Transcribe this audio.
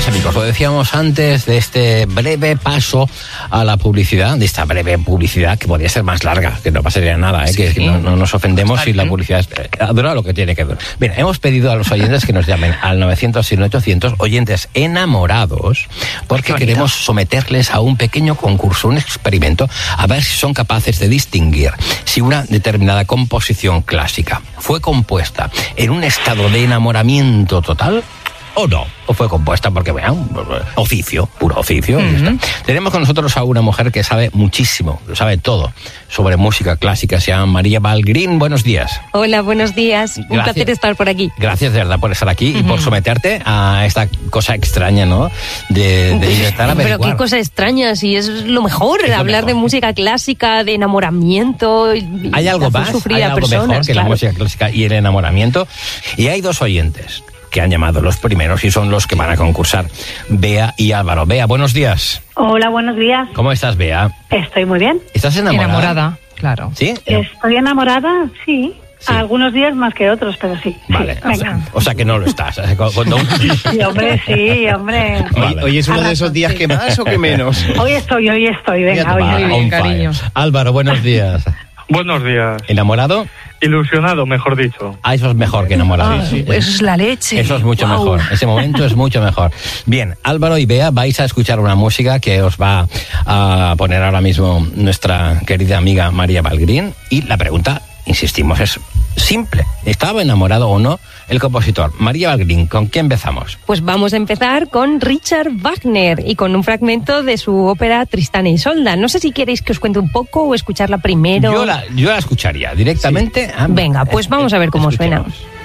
amigos, lo decíamos antes de este breve paso a la publicidad, de esta breve publicidad que podría ser más larga, que no pasaría nada, sí, que no nos ofendemos si la publicidad dura lo que tiene que durar. Bien, hemos pedido a los oyentes que nos llamen al 900-800, oyentes enamorados, porque queremos someterles a un pequeño concurso, un experimento, a ver si son capaces de distinguir si una determinada composición clásica fue compuesta en un estado de enamoramiento total o no, o fue compuesta porque, bueno, oficio, puro oficio. Tenemos con nosotros a una mujer que sabe muchísimo, sabe todo sobre música clásica, se llama María Balgrín. Buenos días. Hola, buenos días. Gracias. Un placer estar por aquí. Gracias de verdad por estar aquí y por someterte a esta cosa extraña, ¿no? De intentar averiguar. Pero qué cosa extraña, si es lo mejor, hablar de música clásica, de enamoramiento. Hay algo más, hay algo mejor que la música clásica y el enamoramiento. Y hay dos oyentes que han llamado los primeros y son los que van a concursar, Bea y Álvaro. Bea, buenos días. Hola, buenos días. ¿Cómo estás, Bea? Estoy muy bien. ¿Estás enamorada? Enamorada, claro. ¿Sí? Estoy enamorada, sí. Algunos días más que otros, pero sí. Vale, sí. O sea que no lo estás. Sí, hombre. Vale. Hoy es uno de esos días que más o que menos. Hoy estoy, venga, hoy. Muy bien, cariño. Álvaro, buenos días. Buenos días. ¿Enamorado? Ilusionado, mejor dicho. Eso es mejor que enamorado. Eso es la leche. Eso es mucho mejor. Ese momento es mucho mejor. Bien, Álvaro y Bea, vais a escuchar una música que os va a poner ahora mismo nuestra querida amiga María Balgrín. Y la pregunta, insistimos, es simple. ¿Estaba enamorado o no el compositor? María Balgrín, ¿con quién empezamos? Pues vamos a empezar con Richard Wagner y con un fragmento de su ópera Tristán e Isolda. No sé si queréis que os cuente un poco o escucharla primero. Yo la escucharía directamente. Sí. Venga, pues vamos a ver cómo suena.